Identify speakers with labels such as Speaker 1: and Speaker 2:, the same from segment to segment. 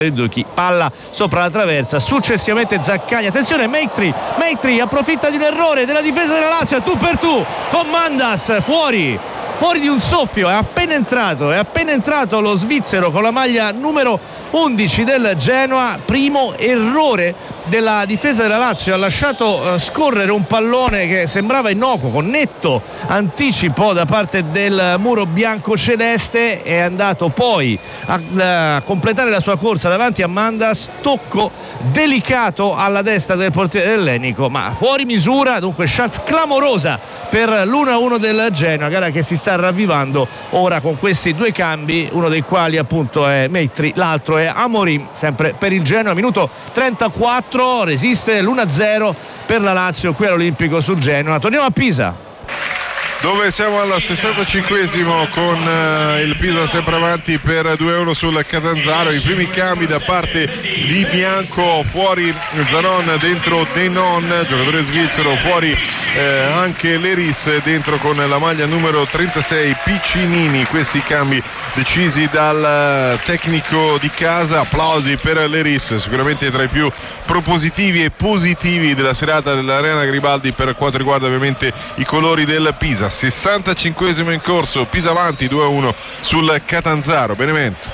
Speaker 1: Duchi, palla sopra la traversa, successivamente Zaccagni, attenzione Meitri approfitta di un errore della difesa della Lazio, tu per tu con Mandas fuori di un soffio, è appena entrato lo svizzero con la maglia numero 11 del Genoa. Primo errore della difesa della Lazio, ha lasciato scorrere un pallone che sembrava innocuo, con netto anticipo da parte del muro bianco-celeste, è andato poi a completare la sua corsa davanti a Mandas, tocco delicato alla destra del portiere dell'Enico, ma fuori misura. Dunque chance clamorosa per l'1-1 del Genoa, gara che si sta ravvivando ora con questi due cambi, uno dei quali appunto è Meitri, l'altro è Amorim, sempre per il Genoa. Minuto 34, resiste l'1-0 per la Lazio qui all'Olimpico sul Genoa. Torniamo a Pisa,
Speaker 2: dove siamo al 65esimo con il Pisa sempre avanti per 2-1 sul Catanzaro. I primi cambi da parte di Bianco, fuori Zanon, dentro Denon, giocatore svizzero, fuori anche Leris, dentro con la maglia numero 36 Piccinini. Questi cambi decisi dal tecnico di casa. Applausi per Leris, sicuramente tra i più propositivi e positivi della serata dell'Arena Garibaldi per quanto riguarda ovviamente i colori del Pisa. 65esimo in corso, Pisa avanti 2-1 sul Catanzaro. Benevento.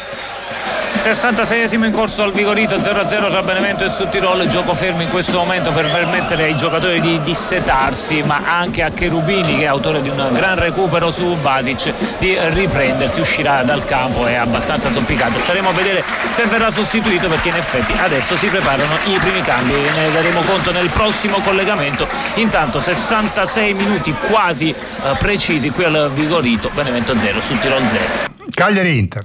Speaker 3: 66esimo in corso al Vigorito, 0-0 tra Benevento e Südtirol. Gioco fermo in questo momento per permettere ai giocatori di dissetarsi, ma anche a Cherubini, che è autore di un gran recupero su Vasic, di riprendersi. Uscirà dal campo, è abbastanza zoppicato, staremo a vedere se verrà sostituito, perché in effetti adesso si preparano i primi cambi, ne daremo conto nel prossimo collegamento. Intanto 66 minuti quasi precisi qui al Vigorito, Benevento 0 Südtirol 0.
Speaker 4: Cagliari-Inter.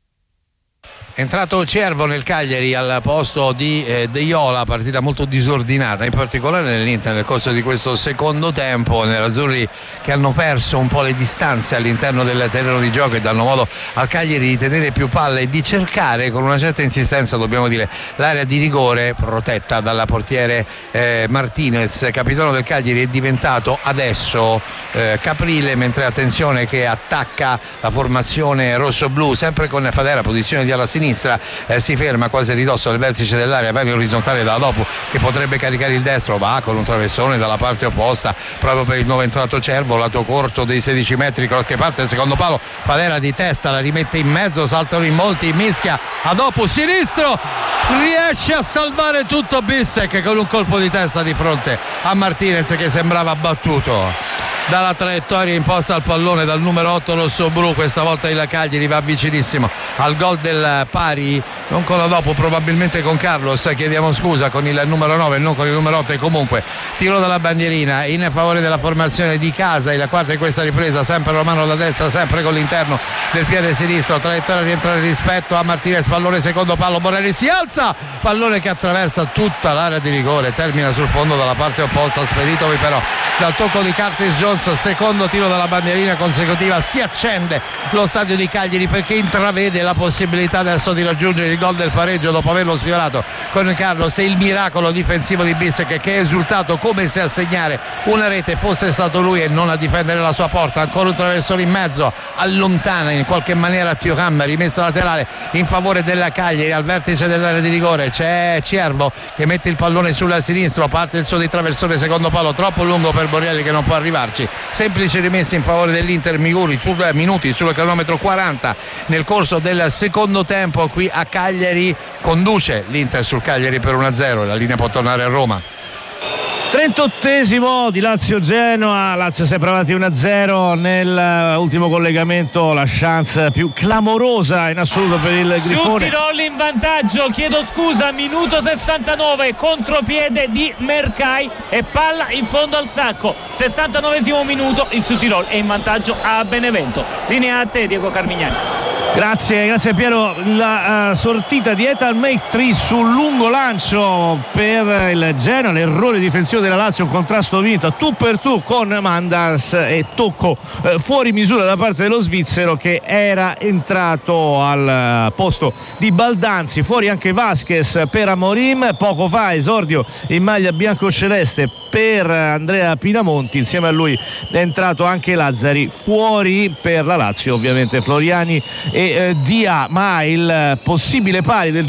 Speaker 5: È entrato Cervo nel Cagliari al posto di De Iola, partita molto disordinata, in particolare nell'Inter nel corso di questo secondo tempo. Nerazzurri che hanno perso un po' le distanze all'interno del terreno di gioco e danno modo al Cagliari di tenere più palle e di cercare con una certa insistenza, dobbiamo dire, l'area di rigore protetta dalla portiere Martinez. Capitano del Cagliari è diventato adesso Caprile, mentre attenzione che attacca la formazione rossoblu, sempre con Fadera, posizione di alla sinistra, si ferma quasi a ridosso del vertice dell'area, va in orizzontale da dopo, che potrebbe caricare il destro, va con un traversone dalla parte opposta proprio per il nuovo entrato Cervo, lato corto dei 16 metri, cross che parte al secondo palo, Fadera di testa la rimette in mezzo, saltano in molti, mischia a dopo sinistro, riesce a salvare tutto Bissek con un colpo di testa di fronte a Martinez che sembrava battuto dalla traiettoria imposta al pallone dal numero 8 rossoblu. Questa volta il Cagliari va vicinissimo al gol del pari, non con la dopo, probabilmente con Carlos, chiediamo scusa, con il numero 9 e non con il numero 8, e comunque tiro dalla bandierina in favore della formazione di casa, la quarta in questa ripresa, sempre Romano da destra, sempre con l'interno del piede sinistro, traiettoria rientrare rispetto a Martinez, pallone secondo palo, Borrelli si alza, pallone che attraversa tutta l'area di rigore, termina sul fondo dalla parte opposta, speditovi però dal tocco di Curtis Jones. Secondo tiro dalla bandierina consecutiva, si accende lo stadio di Cagliari perché intravede la possibilità adesso di raggiungere il gol del pareggio dopo averlo sfiorato con Carlos, e il miracolo difensivo di Bissek che è esultato come se a segnare una rete fosse stato lui e non a difendere la sua porta. Ancora un traversone in mezzo, allontana in qualche maniera Thuram, rimessa laterale in favore della Cagliari. Al vertice dell'area di rigore c'è Cervo che mette il pallone sulla sinistra, parte il suo di traversone secondo palo, troppo lungo per Borrelli che non può arrivarci. Semplice rimessa in favore dell'Inter, minuti sul cronometro 40 nel corso del secondo tempo qui a Cagliari. Conduce l'Inter sul Cagliari per 1-0, la linea può tornare a Roma.
Speaker 1: 38esimo di Lazio-Genoa, Lazio sempre avanti 1-0 nell'ultimo collegamento, la chance più clamorosa in assoluto per il Grifone.
Speaker 3: Südtirol in vantaggio, chiedo scusa, minuto 69, contropiede di Mercai e palla in fondo al sacco. 69esimo minuto, il Südtirol è in vantaggio a Benevento. Linea a te, Diego Carmignani.
Speaker 1: Grazie Piero. La sortita di Ethan Meitri sul lungo lancio per il Genoa, l'errore difensivo della Lazio, un contrasto vinto tu per tu con Mandas e tocco fuori misura da parte dello svizzero che era entrato al posto di Baldanzi. Fuori anche Vasquez per Amorim, poco fa esordio in maglia biancoceleste per Andrea Pinamonti, insieme a lui è entrato anche Lazzari. Fuori per la Lazio ovviamente Floriani e Dia, ma il possibile pari del